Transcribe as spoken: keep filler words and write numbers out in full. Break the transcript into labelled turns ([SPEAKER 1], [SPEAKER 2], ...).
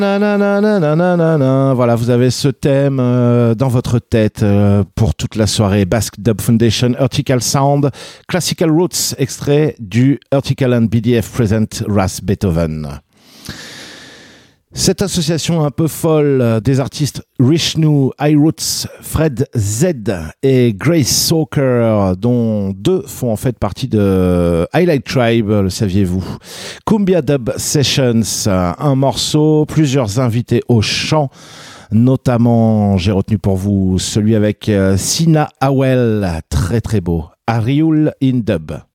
[SPEAKER 1] Nanananananana. Voilà, vous avez ce thème euh, dans votre tête euh, pour toute la soirée. Basque Dub Foundation, Urtical Sound, Classical Roots, extrait du Urtical and B D F Present Ras Beethoven. Cette association un peu folle des artistes Rishnu, iRoots, Fred Z et Grace Soaker, dont deux font en fait partie de Highlight Tribe, le saviez-vous? Cumbia Dub Sessions, un morceau, plusieurs invités au chant, notamment, j'ai retenu pour vous celui avec Sina Awel, très très beau, Ariul in Dub.